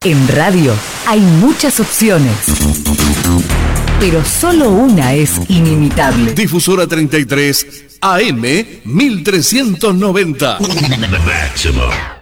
En radio hay muchas opciones, pero solo una es inimitable. Difusora 33 AM 1390.